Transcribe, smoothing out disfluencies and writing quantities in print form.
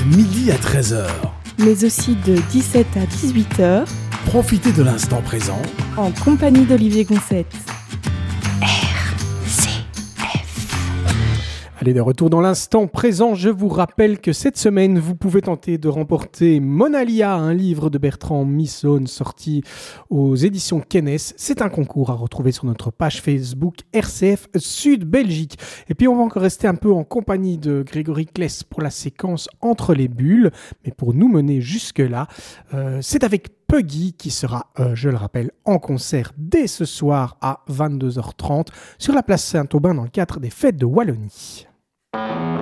midi à 13h. Mais aussi de 17 à 18h. Profitez de l'instant présent en compagnie d'Olivier Gonçette. Allez, de retour dans l'instant présent, je vous rappelle que cette semaine, vous pouvez tenter de remporter Monalia, un livre de Bertrand Missone sorti aux éditions Kennes. C'est un concours à retrouver sur notre page Facebook RCF Sud Belgique. Et puis, on va encore rester un peu en compagnie de Grégory Kless pour la séquence Entre les bulles. Mais pour nous mener jusque-là, c'est avec Puggy qui sera, je le rappelle, en concert dès ce soir à 22h30 sur la place Saint-Aubin dans le cadre des Fêtes de Wallonie.